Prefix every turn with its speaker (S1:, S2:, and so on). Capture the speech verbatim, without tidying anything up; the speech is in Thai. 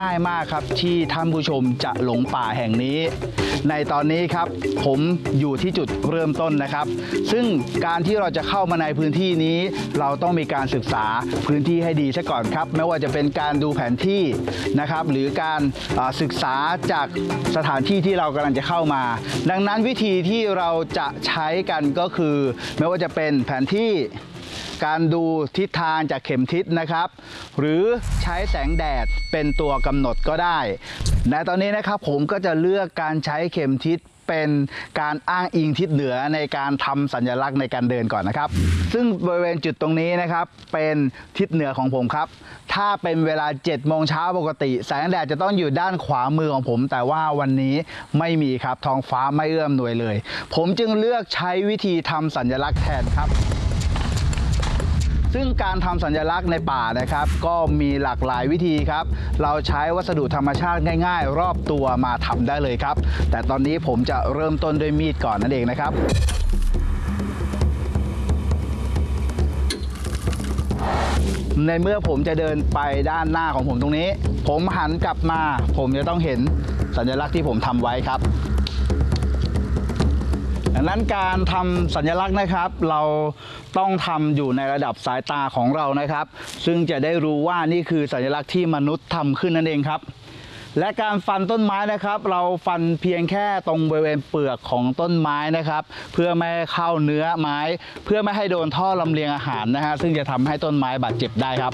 S1: ง่ายมากครับที่ท่านผู้ชมจะหลงป่าแห่งนี้ในตอนนี้ครับผมอยู่ที่จุดเริ่มต้นนะครับซึ่งการที่เราจะเข้ามาในพื้นที่นี้เราต้องมีการศึกษาพื้นที่ให้ดีซะก่อนครับไม่ว่าจะเป็นการดูแผนที่นะครับหรือการศึกษาจากสถานที่ที่เรากำลังจะเข้ามาดังนั้นวิธีที่เราจะใช้กันก็คือไม่ว่าจะเป็นแผนที่การดูทิศทางจากเข็มทิศนะครับหรือใช้แสงแดดเป็นตัวกำหนดก็ได้ในตอนนี้นะครับผมก็จะเลือกการใช้เข็มทิศเป็นการอ้างอิงทิศเหนือในการทำสัญลักษณ์ในการเดินก่อนนะครับซึ่งบริเวณจุดตรงนี้นะครับเป็นทิศเหนือของผมครับถ้าเป็นเวลาเจ็ดโมงเช้าปกติแสงแดดจะต้องอยู่ด้านขวามือของผมแต่ว่าวันนี้ไม่มีครับท้องฟ้าไม่เอื้อมหน่วยเลยผมจึงเลือกใช้วิธีทำสัญลักษณ์แทนครับซึ่งการทำสัญลักษณ์ในป่านะครับก็มีหลากหลายวิธีครับเราใช้วัสดุธรรมชาติง่ายๆรอบตัวมาทำได้เลยครับแต่ตอนนี้ผมจะเริ่มต้นด้วยมีดก่อนนั่นเองนะครับในเมื่อผมจะเดินไปด้านหน้าของผมตรงนี้ผมหันกลับมาผมจะต้องเห็นสัญลักษณ์ที่ผมทำไว้ครับดังนั้นการทำสัญลักษณ์นะครับเราต้องทำอยู่ในระดับสายตาของเรานะครับซึ่งจะได้รู้ว่านี่คือสัญลักษณ์ที่มนุษย์ทำขึ้นนั่นเองครับและการฟันต้นไม้นะครับเราฟันเพียงแค่ตรงบริเวณเปลือกของต้นไม้นะครับเพื่อไม่ให้เข้าเนื้อไม้เพื่อไม่ให้โดนท่อลำเลียงอาหารนะฮะซึ่งจะทำให้ต้นไม้บาดเจ็บได้ครับ